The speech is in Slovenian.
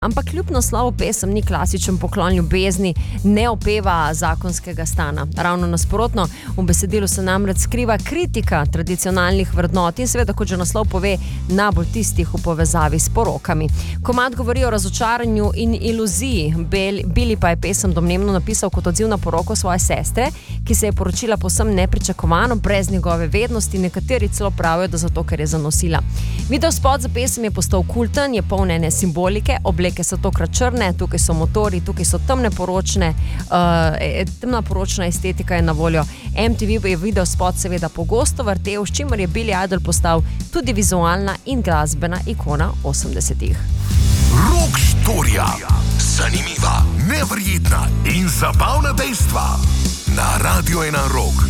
Ampak kljub naslovu pesem ni klasičen poklon ljubezni, ne opeva zakonskega stana. Ravno nasprotno, v besedilu se namreč skriva kritika tradicionalnih vrednot in seveda, kot že naslov pove, najbolj tistih v povezavi s porokami. Komad govori o razočaranju in iluziji. Billy pa je pesem domnevno napisal kot odziv na poroko svoje sestre, ki se je poročila povsem nepričakovano, brez njegove vednosti, nekateri celo pravijo, da zato, ker je zanosila. Videospot za pesem je postal kulten, je poln ene simbolike, obleke so tokrat črne, tukaj so motori, tukaj so temna poročna estetika je na voljo. MTV je videospot seveda pogosto vrtel, s čimer je Billy Idol postal tudi vizualna in glasbena ikona 80-ih. Rock štorija. Zanimiva, neverjetna in zabavna dejstva. Na Radio 1 Rock.